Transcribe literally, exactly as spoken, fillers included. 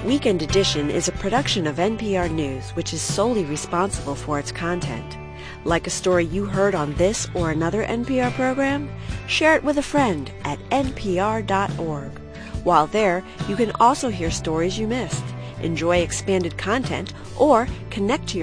Weekend Edition is a production of N P R News, which is solely responsible for its content. Like a story you heard on this or another N P R program? Share it with a friend at N P R dot org. While there, you can also hear stories you missed, enjoy expanded content, or connect to your